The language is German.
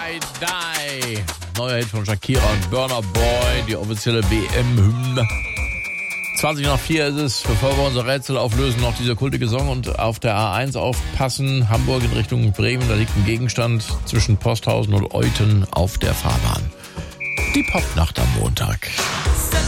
I Die. Neuer Hit von Shakira und Burna Boy, die offizielle WM-Hymne. 4:20 ist es, bevor wir unser Rätsel auflösen, noch dieser kultige Song und auf der A1 aufpassen. Hamburg in Richtung Bremen, da liegt ein Gegenstand zwischen Posthausen und Euthen auf der Fahrbahn. Die Popnacht am Montag.